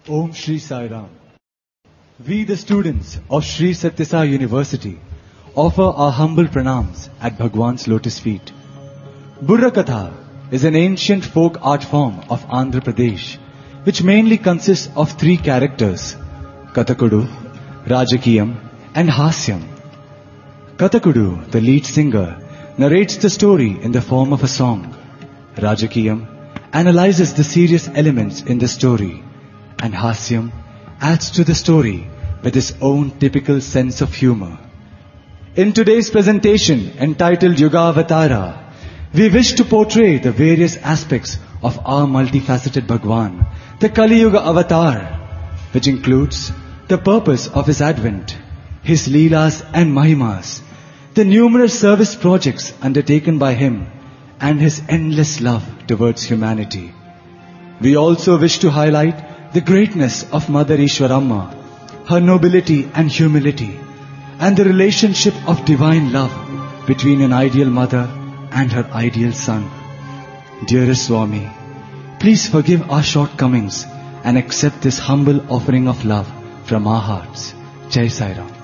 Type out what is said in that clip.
Om Shri Sai Ram. We, the students of Shri Satya Sai University, offer our humble pranams at Bhagwan's lotus feet. Burra Katha is an ancient folk art form of Andhra Pradesh, which mainly consists of three characters: Kathakudu, Rajakiyam, and Hasyam. Kathakudu, the lead singer, narrates the story in the form of a song. Rajakiyam analyzes the serious elements in the story, and Hasyam adds to the story with his own typical sense of humor. In today's presentation entitled Yugavatara, we wish to portray the various aspects of our multifaceted Bhagwan, the Kali Yuga Avatar, which includes the purpose of his advent, his Leelas and Mahimas, the numerous service projects undertaken by him, and his endless love towards humanity. We also wish to highlight the greatness of Mother Ishwaramma, her nobility and humility, and the relationship of divine love between an ideal mother and her ideal son. Dearest Swami, please forgive our shortcomings and accept this humble offering of love from our hearts. Jai Sai Ram.